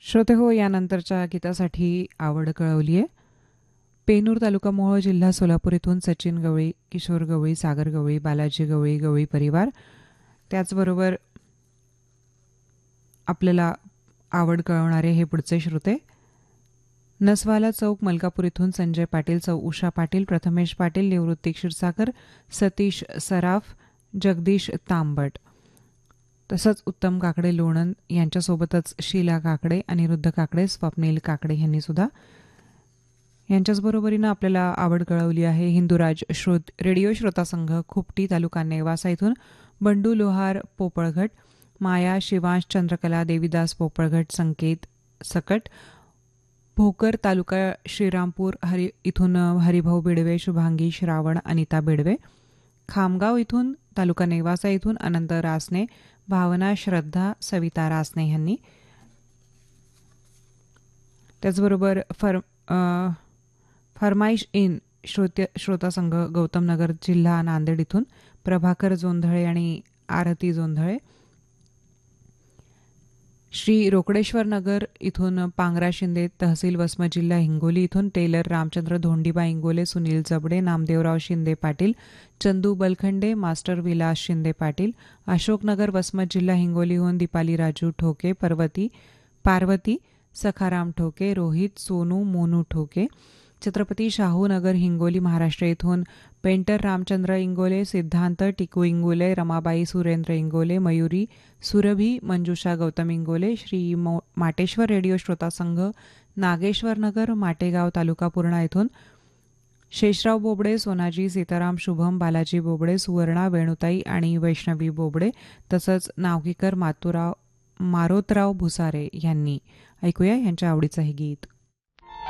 श्रोते हो, यानंतरच्या गीतासाठी आवड कळवली आहे. पेनूर तालुका मोहोळ जिल्हा सोलापूर इथून सचिन गवळी, किशोर गवळी, सागर गवळी, बालाजी गवळी, गवळी परिवार. त्याचबरोबर आपल्याला आवड कळवणारे हे पुढचे श्रोते. नसवाला चौक मलकापूर इथून संजय पाटील, उषा पाटील, प्रथमेश पाटील, निवृत्ती क्षीरसागर, सतीश सराफ, जगदीश तांबट. तसंच उत्तम काकडे लोणंद यांच्यासोबतच शीला काकडे, अनिरुद्ध काकडे, स्वप्नील काकडे यांनी सुद्धा यांच्याच बरोबरीनं आपल्याला आवड कळवली आहे. हिंदुराज रेडिओ श्रोता संघ खुपटी तालुका नेवासा इथून बंडू लोहार पोपळघट, माया शिवांश चंद्रकला देवीदास पोपळघट, संकेत सकट, भोकर तालुका श्रीरामपूर इथून हरिभाऊ बेडवे, शुभांगी श्रावण, अनिता बेडवे, खामगाव इथून तालुका नेवासा इथून अनंत रासने, भावना श्रद्धा, सविता रासने यांनी. त्याचबरोबर फरमाईश इन श्रोता संघ गौतम नगर जिल्हा नांदेड इथून प्रभाकर जोंधळे आणि आरती जोंधळे, श्री रोकडेश्वर नगर इथून पांगरा शिंदे, तहसील वसमत जिल्हा हिंगोली इथून टेलर रामचंद्र धोंडीबा इंगोले, सुनील जबडे, नामदेवराव शिंदे पाटील, चंदू बलखंडे, मास्टर विलास शिंदे पाटील, अशोकनगर वसमत जिल्हा हिंगोलीहून दीपाली राजू ठोके, पार्वती सखाराम ठोके, रोहित सोनू मोनू ठोके, छत्रपती शाहू नगर हिंगोली महाराष्ट्र इथून पेंटर रामचंद्र इंगोले, सिद्धांत टिकू इंगोले, रमाबाई सुरेंद्र इंगोले, मयुरी सुरभी, मंजुषा गौतम इंगोले, श्री माटेश्वर रेडिओ श्रोता संघ नागेश्वर नगर माटेगाव तालुका पूर्णा इथून शेषराव बोबडे, सोनाजी सीताराम, शुभम, बालाजी बोबडे, सुवर्णा, वेणुताई आणि वैष्णवी बोबडे, तसंच नावकीकर मारोतराव भुसारे यांनी. ऐकूया यांच्या आवडीचं हे गीत.